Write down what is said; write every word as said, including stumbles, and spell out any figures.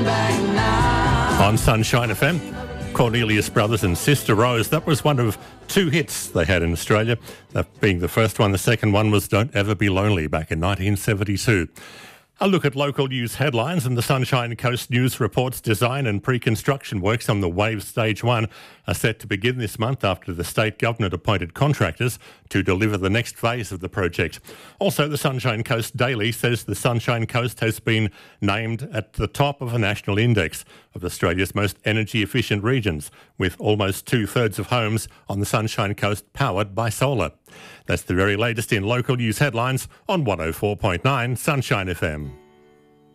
On Sunshine F M, Cornelius Brothers and Sister Rose. That was one of two hits they had in Australia, that being the first one. The second one was Don't Ever Be Lonely back in nineteen seventy-two. A look at local news headlines, and the Sunshine Coast News reports design and pre-construction works on the Wave Stage one are set to begin this month after the state government appointed contractors to deliver the next phase of the project. Also, the Sunshine Coast Daily says the Sunshine Coast has been named at the top of a national index of Australia's most energy efficient regions, with almost two-thirds of homes on the Sunshine Coast powered by solar. That's the very latest in local news headlines on one oh four point nine Sunshine F M.